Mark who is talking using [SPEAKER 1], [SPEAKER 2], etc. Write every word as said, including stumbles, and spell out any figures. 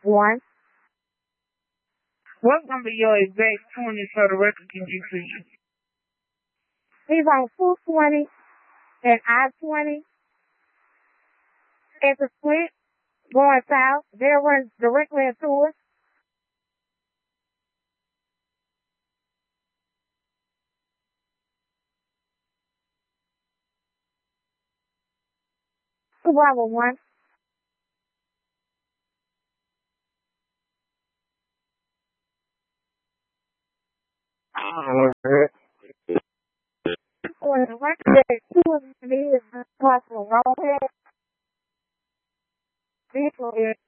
[SPEAKER 1] One.
[SPEAKER 2] What's gonna be your exact twenty so the record can get to you?
[SPEAKER 1] He's on two twenty and I twenty. It's a split going south. They'll run directly into us. Two Bravo one. When the record that two of me is possible, go ahead. Vehicle is